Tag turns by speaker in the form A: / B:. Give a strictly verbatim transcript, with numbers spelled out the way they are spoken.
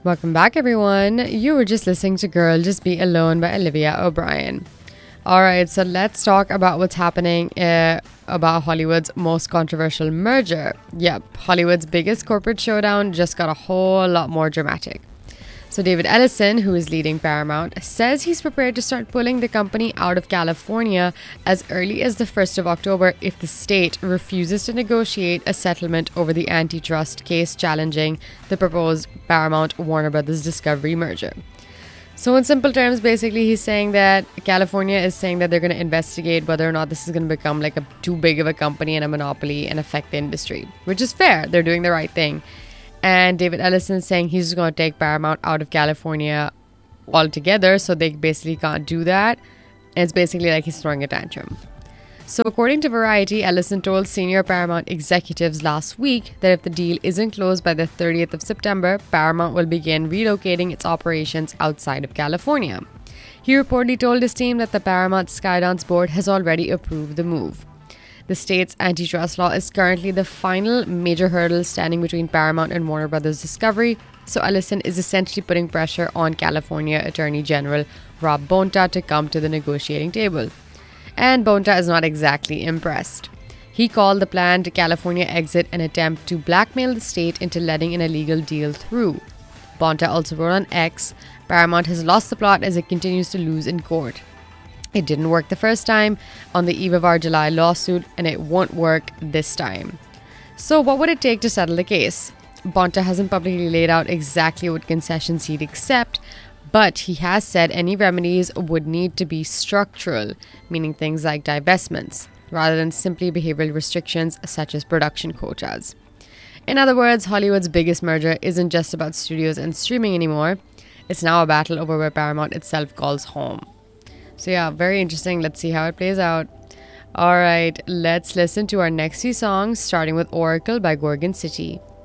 A: Welcome back, everyone. You were just listening to Girl Just Be Alone by Olivia O'Brien. All right, so let's talk about what's happening uh, about Hollywood's most controversial merger. Yep, Hollywood's biggest corporate showdown just got a whole lot more dramatic. So David Ellison, who is leading Paramount, says he's prepared to start pulling the company out of California as early as the first of October if the state refuses to negotiate a settlement over the antitrust case challenging the proposed Paramount-Warner Brothers Discovery merger. So in simple terms, basically, he's saying that California is saying that they're going to investigate whether or not this is going to become like a too big of a company and a monopoly and affect the industry, which is fair. They're doing the right thing. And David Ellison saying he's going to take Paramount out of California altogether, so they basically can't do that. And it's basically like he's throwing a tantrum. So according to Variety, Ellison told senior Paramount executives last week that if the deal isn't closed by the thirtieth of September, Paramount will begin relocating its operations outside of California. He reportedly told his team that the Paramount Skydance board has already approved the move. The state's antitrust law is currently the final major hurdle standing between Paramount and Warner Brothers Discovery, so Ellison is essentially putting pressure on California Attorney General Rob Bonta to come to the negotiating table. And Bonta is not exactly impressed. He called the planned California exit an attempt to blackmail the state into letting an illegal deal through. Bonta also wrote on X, Paramount has lost the plot as it continues to lose in court. It didn't work the first time on the eve of our July lawsuit, and it won't work this time. So what would it take to settle the case? Bonta hasn't publicly laid out exactly what concessions he'd accept, but he has said any remedies would need to be structural, meaning things like divestments, rather than simply behavioral restrictions such as production quotas. In other words, Hollywood's biggest merger isn't just about studios and streaming anymore. It's now a battle over where Paramount itself calls home. So yeah, very interesting. Let's see how it plays out. All right, let's listen to our next few songs, starting with Oracle by Gorgon City.